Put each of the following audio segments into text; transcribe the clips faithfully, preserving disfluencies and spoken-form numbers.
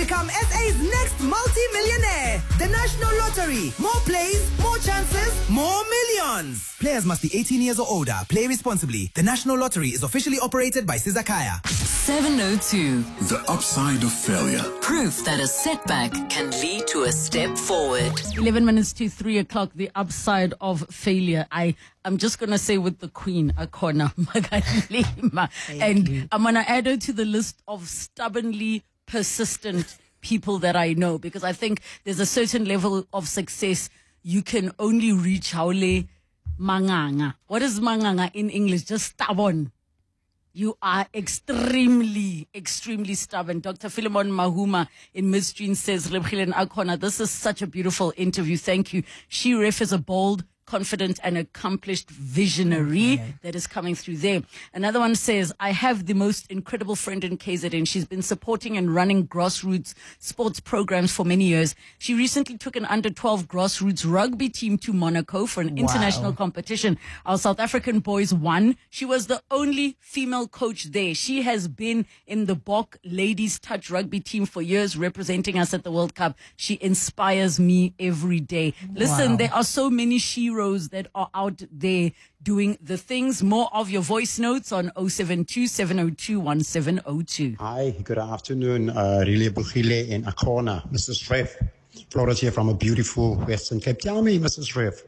become S A's next multi-millionaire. The National Lottery. More plays, more chances, more millions. Players must be eighteen years or older. Play responsibly. The National Lottery is officially operated by Sizakaya. seven oh two. The upside of failure. Proof that a setback can lead to a step forward. eleven minutes to three o'clock. The upside of failure. I, I'm just going to say with the Queen, Akona Magalima. And you. I'm going to add her to the list of stubbornly persistent people that I know, because I think there's a certain level of success you can only reach. Haole manganga. What is manganga in English? Just stubborn. You are extremely, extremely stubborn. Doctor Philemon Mahuma in Midstream says, Rebhilen Akona, this is such a beautiful interview. Thank you. She ref is a bold, confident and accomplished visionary okay. that is coming through there. Another one says, I have the most incredible friend in K Z N. She's been supporting and running grassroots sports programs for many years. She recently took an under twelve grassroots rugby team to Monaco for an wow. international competition. Our South African boys won. She was the only female coach there. She has been in the B O C ladies touch rugby team for years, representing us at the World Cup. She inspires me every day. Listen, wow. there are so many sheroes that are out there doing the things. More of your voice notes on oh seven two, seven oh two, one seven oh two. Hi, good afternoon. Uh, Really Bukhile in Akona. Missus Ref, Florence here from a beautiful Western Cape. Tell me, Missus Ref,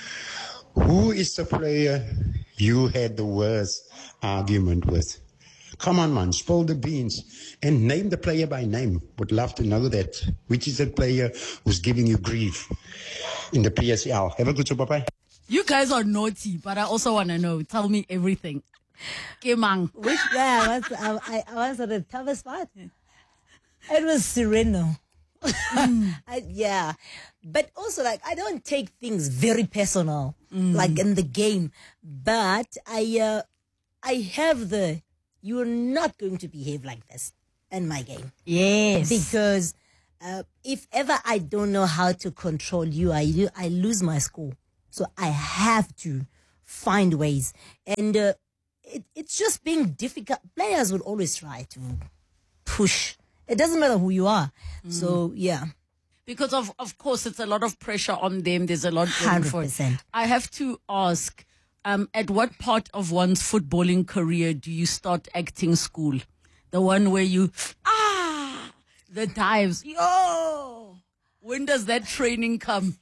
who is the player you had the worst argument with? Come on, man, spill the beans and name the player by name. Would love to know that. Which is the player who's giving you grief in the P S L? Have a good show, bye-bye. You guys are naughty, but I also want to know. Tell me everything. Kemang. Which player was I, I was on the toughest part? It was Sereno. mm. I, yeah. But also, like, I don't take things very personal, mm. like in the game. But I, uh, I have the... You're not going to behave like this in my game. Yes. Because uh, if ever I don't know how to control you, I, I lose my score. So I have to find ways. And uh, it, it's just being difficult. Players will always try to push. It doesn't matter who you are. Mm. So, yeah. Because, of, of course, it's a lot of pressure on them. There's a lot going for it. I have to ask... Um, at what part of one's footballing career do you start acting school? The one where you, ah, the dives. Yo! When does that training come?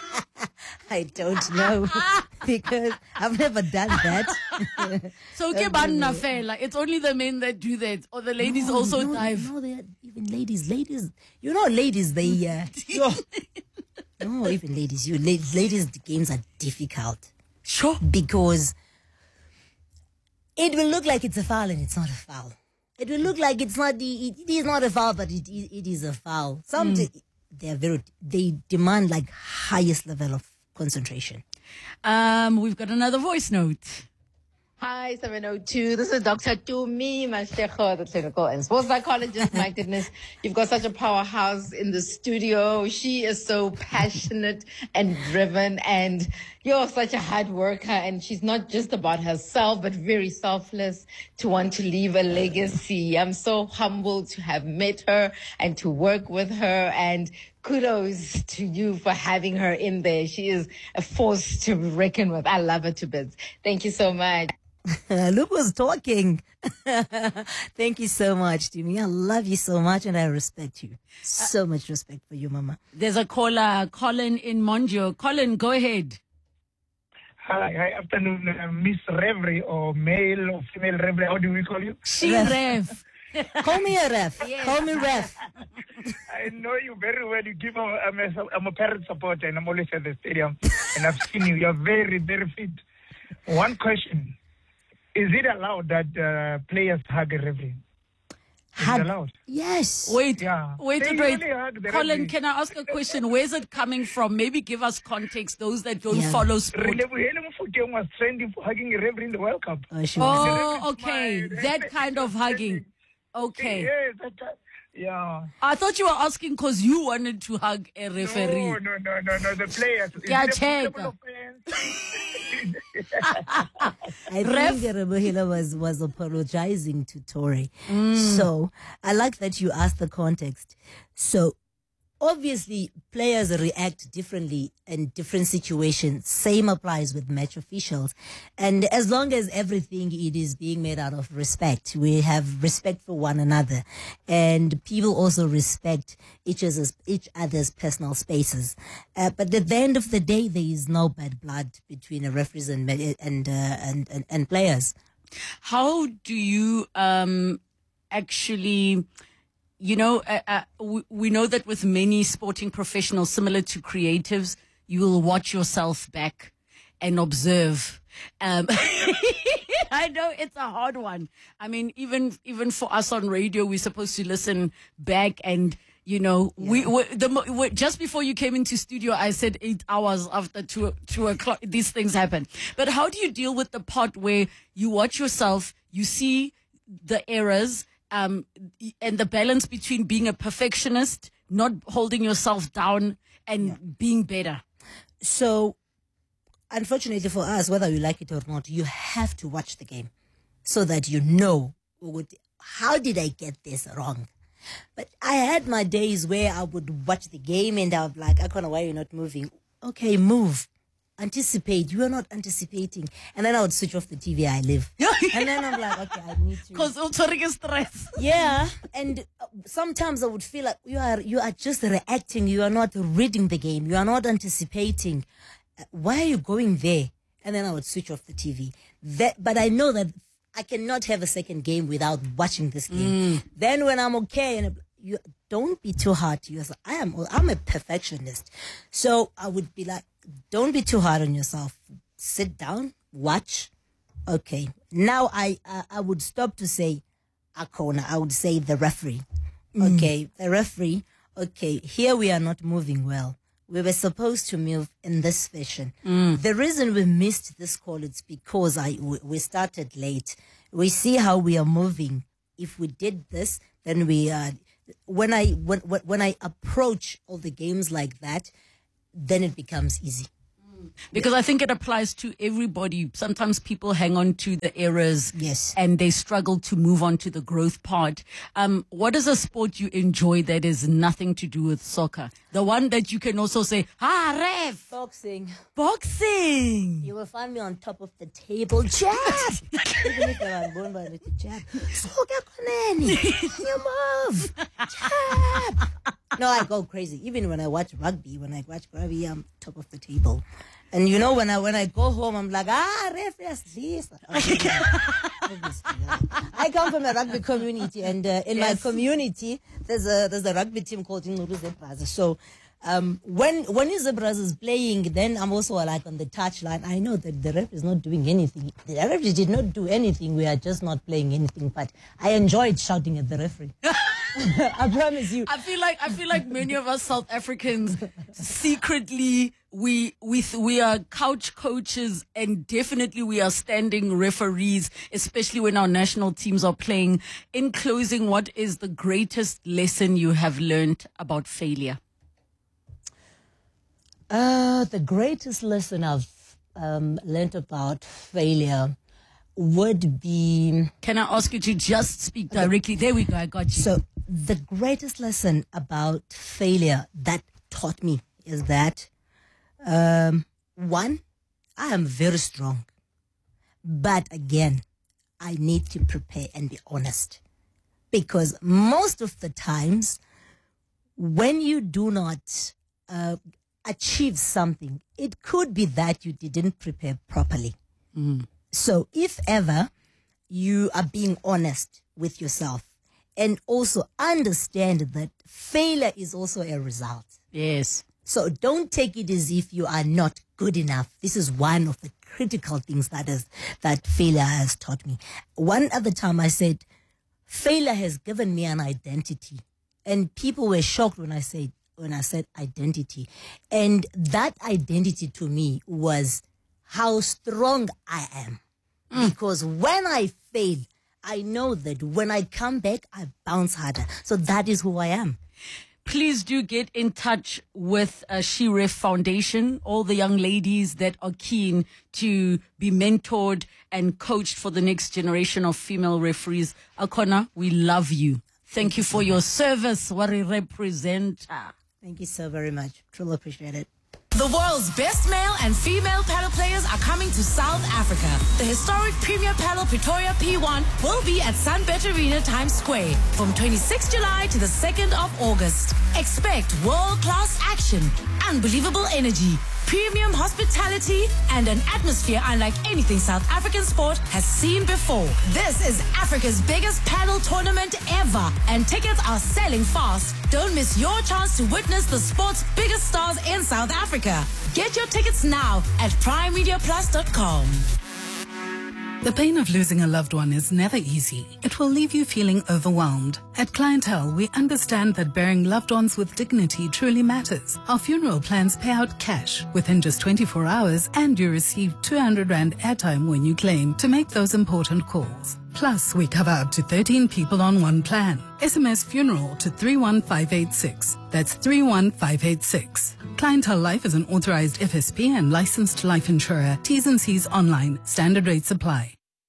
I don't know because I've never done that. So, like, it's only the men that do that, or the ladies no, also no, dive? No, they're even ladies. Ladies, you know, ladies, they, uh, no, even ladies, you ladies, ladies, the games are difficult. Sure. Because it will look like it's a foul and it's not a foul. It will look like it's not the, it, it is not a foul, but it, it, it is a foul. Some, mm. they are very, they demand like highest level of concentration. Um, we've got another voice note. Hi, seven oh two. This is Doctor Tumi Mashekho, the clinical and sports psychologist. My goodness, you've got such a powerhouse in the studio. She is so passionate and driven, and you're such a hard worker. And she's not just about herself, but very selfless to want to leave a legacy. I'm so humbled to have met her and to work with her, and kudos to you for having her in there. She is a force to be reckoned with. I love her to bits. Thank you so much. Luke was talking. Thank you so much, Timmy. I love you so much and I respect you. So much respect for you, Mama. There's a caller, Colin in Monjo. Colin, go ahead. Hi, hi, afternoon, uh, Miss Reverie, or male or female Reverie. How do we call you? She Rev. Call me a ref. Yes. Call me ref. I know you very well. You give. A, I'm, a, I'm a parent supporter, and I'm always at the stadium. And I've seen you. You're very, very fit. One question: is it allowed that uh, players hug a referee? Is it allowed? Yes. Wait. Yeah. Wait. They wait. Really Colin, referee. Can I ask a question? Where's it coming from? Maybe give us context. Those that don't Yeah. follow sport. Relemu was trending for hugging a referee in the World Cup. Oh, she Oh, The okay. referee That smiled. kind of hugging. Okay. Yes, that, Yeah. I thought you were asking because you wanted to hug a referee. No, no, no, no, no. The players. Is Yeah, it a check. football offense? I Ref- think Rebohila was, was apologizing to Torre. Mm. So I like that you asked the context. So obviously players react differently in different situations. Same applies with match officials. And as long as everything it is being made out of respect, we have respect for one another. And people also respect each other's, each other's personal spaces. Uh, but at the end of the day, there is no bad blood between the referees and, and, uh, and, and, and players. How do you um, actually... You know, uh, uh, we, we know that with many sporting professionals, similar to creatives, you will watch yourself back and observe. Um, I know it's a hard one. I mean, even even for us on radio, we're supposed to listen back and, you know, yeah. we, we, the, we just before you came into studio, I said eight hours after two, two o'clock, these things happen. But how do you deal with the part where you watch yourself, you see the errors, Um, and the balance between being a perfectionist, not holding yourself down, and yeah. being better? So, unfortunately for us, whether you like it or not, you have to watch the game so that you know, how did I get this wrong? But I had my days where I would watch the game and I was like, I don't know why you're not moving. Okay, move. Anticipate. You are not anticipating. And then I would switch off the T V. I live. And then I'm like, okay, I need to. Because it's stress. Yeah. And sometimes I would feel like you are you are just reacting. You are not reading the game. You are not anticipating. Why are you going there? And then I would switch off the T V. That, but I know that I cannot have a second game without watching this game. Mm. Then when I'm okay, and you don't be too hard to yourself. I am I'm a perfectionist. So I would be like, don't be too hard on yourself. Sit down, watch. Okay. Now I uh, I would stop to say Akona. I would say the referee. Mm. Okay, the referee. Okay, here we are not moving well. We were supposed to move in this fashion. Mm. The reason we missed this call is because I we started late. We see how we are moving. If we did this, then we uh, when I when when I approach all the games like that, then it becomes easy. Because I think it applies to everybody. Sometimes people hang on to the errors, yes, and they struggle to move on to the growth part. Um, what is a sport you enjoy that is nothing to do with soccer? The one that you can also say, ah, ref. Boxing. Boxing. You will find me on top of the table. Jab. Even if I'm born by a little jab. Soccer koneni. You move. Jab. No, I go crazy. Even when I watch rugby, when I watch rugby, I'm top of the table. And you know, when I when I go home, I'm like, ah, ref, yes, this. I come from a rugby community, and uh, in yes. my community, there's a there's a rugby team called Inguru Zebras. So um, when when Zebras is playing, then I'm also like on the touchline. I know that the ref is not doing anything. The ref did not do anything. We are just not playing anything. But I enjoyed shouting at the referee. I promise you. I feel like I feel like many of us South Africans secretly we we we are couch coaches, and definitely we are standing referees, especially when our national teams are playing. In closing, what is the greatest lesson you have learned about failure? Uh, the greatest lesson I've um, learned about failure would be... Can I ask you to just speak directly? There we go, I got you. So the greatest lesson about failure that taught me is that, um, one, I am very strong. But again, I need to prepare and be honest. Because most of the times, when you do not uh, achieve something, it could be that you didn't prepare properly. Mm. So if ever you are being honest with yourself and also understand that failure is also a result. Yes. So don't take it as if you are not good enough. This is one of the critical things that is that failure has taught me. One other time I said, failure has given me an identity. And people were shocked when I said, when I said identity. And that identity to me was how strong I am. Mm. Because when I fail, I know that when I come back, I bounce harder. So that is who I am. Please do get in touch with uh, SheRef Foundation, all the young ladies that are keen to be mentored and coached for the next generation of female referees. Akona, we love you. Thank you for your service, Wari representer. Thank you so very much. Truly appreciate it. The world's best male and female paddle players are coming to South Africa. The historic Premier Paddle Pretoria P one will be at Sunbet Arena Times Square from twenty-sixth of July to the second of August. Expect world-class action, unbelievable energy, premium hospitality, and an atmosphere unlike anything South African sport has seen before. This is Africa's biggest paddle tournament ever, and tickets are selling fast. Don't miss your chance to witness the sport's biggest stars in South Africa. Get your tickets now at prime media plus dot com. The pain of losing a loved one is never easy. It will leave you feeling overwhelmed. At Clientele, we understand that burying loved ones with dignity truly matters. Our funeral plans pay out cash within just twenty-four hours, and you receive two hundred rand airtime when you claim to make those important calls. Plus, we cover up to thirteen people on one plan. S M S funeral to three one five eight six. That's three one five eight six. Clientele Life is an authorized F S P and licensed life insurer. T's and C's online. Standard rates apply.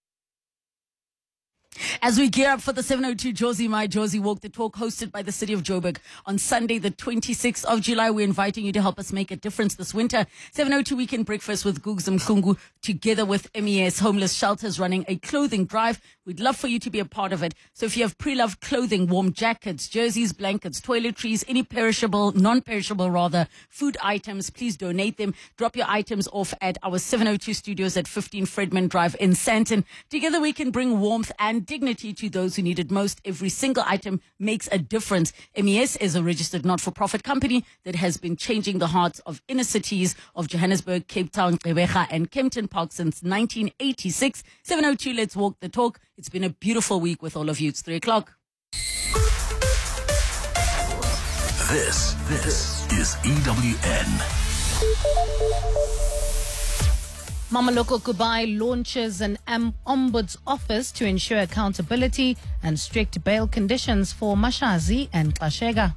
As we gear up for the seven oh two Jozi My Jozi Walk the Talk hosted by the City of Joburg on Sunday, the twenty-sixth of July, we're inviting you to help us make a difference this winter. seven oh two Weekend Breakfast with Googs Mhlungu together with M E S Homeless Shelters running a clothing drive. We'd love for you to be a part of it. So if you have pre-loved clothing, warm jackets, jerseys, blankets, toiletries, any perishable, non-perishable rather, food items, please donate them. Drop your items off at our seven oh two studios at fifteen Fredman Drive in Sandton. Together we can bring warmth and dignity to those who need it most. Every single item makes a difference. M E S is a registered not-for-profit company that has been changing the hearts of inner cities of Johannesburg, Cape Town, Gqeberha and Kempton Park since nineteen eighty-six. seven oh two, let's walk the talk. It's been a beautiful week with all of you. It's three o'clock. This, this is E W N. Mameloko Kubai launches an Ombuds office to ensure accountability and strict bail conditions for Mashazi and Xashega.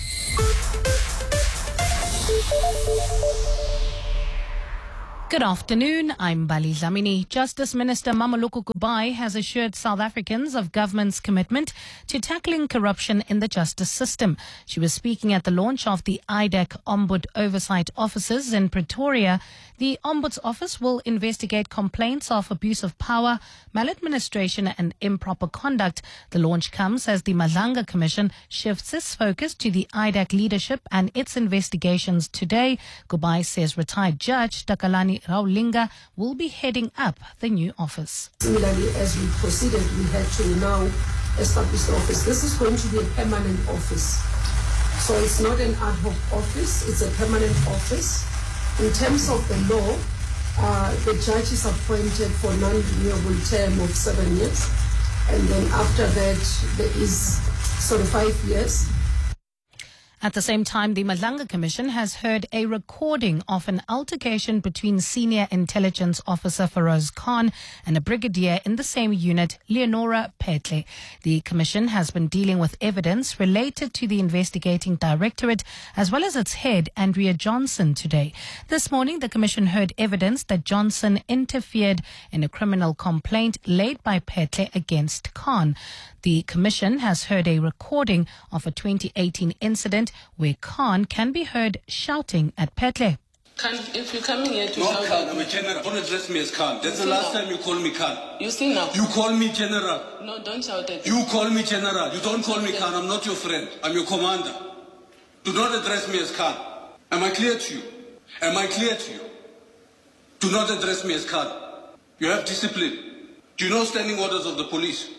Good afternoon, I'm Bali Dlamini. Justice Minister Mameloko Kubai has assured South Africans of government's commitment to tackling corruption in the justice system. She was speaking at the launch of the I D E C Ombud Oversight Offices in Pretoria. The Ombuds Office will investigate complaints of abuse of power, maladministration and improper conduct. The launch comes as the Madlanga Commission shifts its focus to the I D E C leadership and its investigations today. Kubai says retired Judge Takalani Raulinga will be heading up the new office. Similarly, as we proceeded, we had to now establish the office. This is going to be a permanent office. So it's not an ad hoc office, it's a permanent office. In terms of the law, uh, the judge is appointed for non-renewable term of seven years. And then after that, there is sort of five years. At the same time, the Madlanga Commission has heard a recording of an altercation between Senior Intelligence Officer Feroz Khan and a brigadier in the same unit, Leonora Petle. The Commission has been dealing with evidence related to the investigating directorate as well as its head, Andrea Johnson, today. This morning, the Commission heard evidence that Johnson interfered in a criminal complaint laid by Petle against Khan. The Commission has heard a recording of a twenty eighteen incident where Khan can be heard shouting at Petle. Khan, if you're coming here to Not shout Khan, at I'm a general. Don't address me as Khan. That's the last time you call me Khan. You see now? You call me general. No, don't shout at You me. call me general. You don't call me Khan. I'm not your friend. I'm your commander. Do not address me as Khan. Am I clear to you? Am I clear to you? Do not address me as Khan. You have discipline. Do you know standing orders of the police?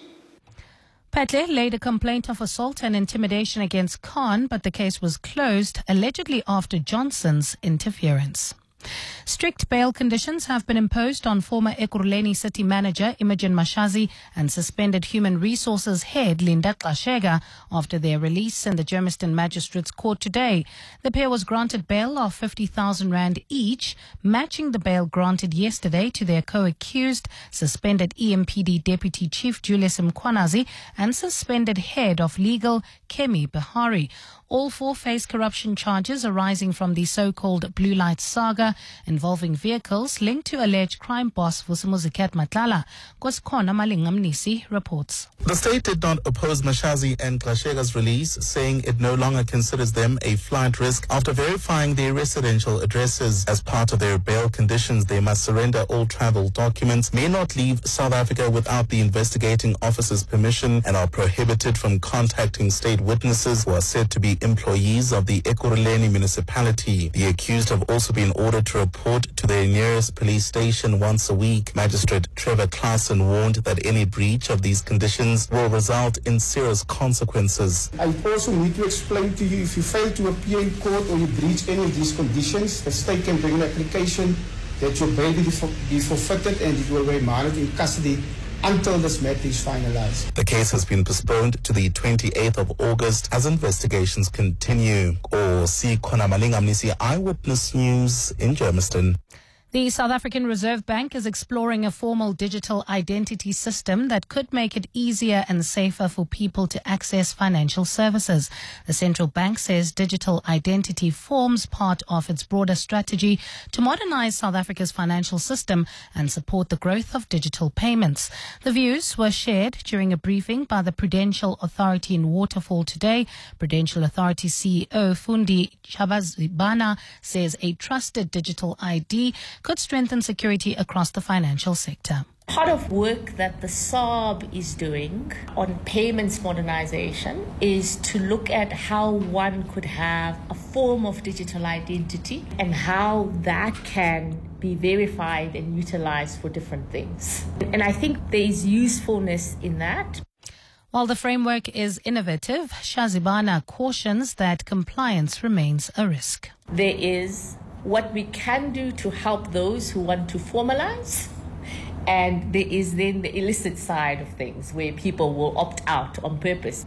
Petle laid a complaint of assault and intimidation against Khan, but the case was closed, allegedly after Johnson's interference. Strict bail conditions have been imposed on former Ekurhuleni city manager Imogen Mashazi and suspended human resources head Linda Xashega after their release in the Germiston Magistrates Court today. The pair was granted bail of fifty thousand rand each, matching the bail granted yesterday to their co-accused, suspended E M P D Deputy Chief Julius Mkhwanazi and suspended head of legal Kemi Bihari. All four face corruption charges arising from the so-called Blue Light saga involving vehicles linked to alleged crime boss Vusimuzikat Matlala. Koskona Malingamnisi reports. The state did not oppose Mashazi and Xashega's release, saying it no longer considers them a flight risk after verifying their residential addresses. As part of their bail conditions, they must surrender all travel documents, may not leave South Africa without the investigating officer's permission, and are prohibited from contacting state witnesses who are said to be employees of the Ekurhuleni municipality. The accused have also been ordered to report to their nearest police station once a week. Magistrate Trevor Claassen warned that any breach of these conditions will result in serious consequences. I also need to explain to you, if you fail to appear in court or you breach any of these conditions, the state can bring an application that your bail be forfeited and it will be remanded in custody until this matter is finalized. The case has been postponed to the twenty-eighth of August as investigations continue. Or see Kona Malingamnisi, Eyewitness News in Germiston. The South African Reserve Bank is exploring a formal digital identity system that could make it easier and safer for people to access financial services. The central bank says digital identity forms part of its broader strategy to modernize South Africa's financial system and support the growth of digital payments. The views were shared during a briefing by the Prudential Authority in Waterfall today. Prudential Authority C E O Fundi Chabazibana says a trusted digital I D could strengthen security across the financial sector. Part of work that the S A R B is doing on payments modernization is to look at how one could have a form of digital identity and how that can be verified and utilized for different things. And I think there is usefulness in that. While the framework is innovative, Shazibana cautions that compliance remains a risk. There is what we can do to help those who want to formalize, and there is then the illicit side of things where people will opt out on purpose.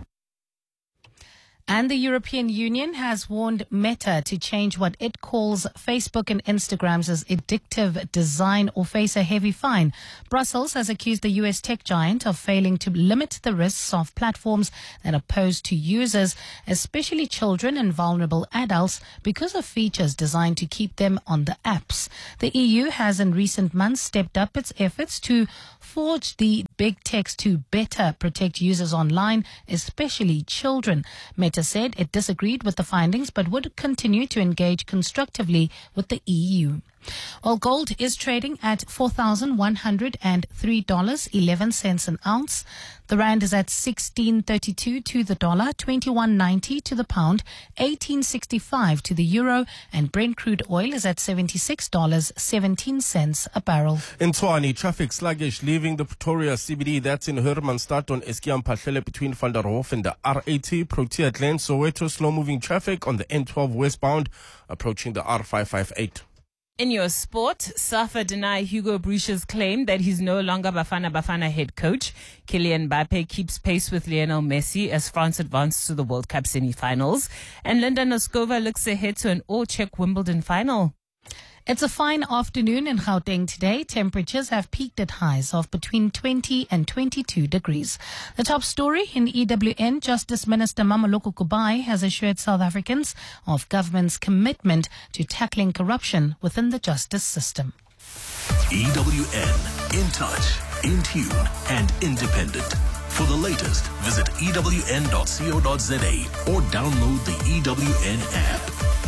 And the European Union has warned Meta to change what it calls Facebook and Instagram's addictive design or face a heavy fine. Brussels has accused the U S tech giant of failing to limit the risks of platforms that are posed to users, especially children and vulnerable adults, because of features designed to keep them on the apps. The E U has in recent months stepped up its efforts to forge the big techs to better protect users online, especially children. Meta said it disagreed with the findings but would continue to engage constructively with the E U. Well, gold is trading at four thousand one hundred three dollars and eleven cents an ounce. The rand is at sixteen thirty-two to the dollar, twenty-one ninety to the pound, eighteen sixty-five to the euro, and Brent crude oil is at seventy-six dollars and seventeen cents a barrel. In Tshwane, traffic sluggish leaving the Pretoria C B D. That's in Hermanstad on Eskiam Pahlele between Van der Hof and the R eighty. Protea Glen, Soweto, slow-moving traffic on the N twelve westbound approaching the R five five eight. In your sport, SAFA deny Hugo Broos's claim that he's no longer Bafana Bafana head coach. Kylian Mbappe keeps pace with Lionel Messi as France advances to the World Cup semi-finals. And Linda Noskova looks ahead to an all-Czech Wimbledon final. It's a fine afternoon in Gauteng today. Temperatures have peaked at highs of between twenty and twenty-two degrees. The top story in E W N, Justice Minister Mameloko Kubai has assured South Africans of government's commitment to tackling corruption within the justice system. E W N, in touch, in tune, and independent. For the latest, visit E W N dot co dot za or download the E W N app.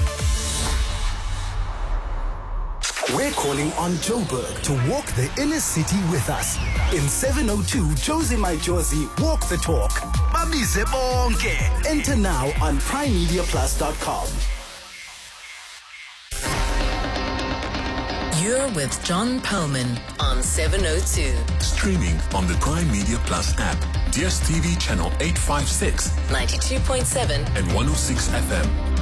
We're calling on Joburg to walk the inner city with us. In seven oh two, Josie My Josie, walk the talk. Babize bonke. Enter now on prime media plus dot com. You're with John Perlman on seven oh two. Streaming on the Prime Media Plus app, D S T V channel eight fifty-six, ninety-two point seven and one oh six F M.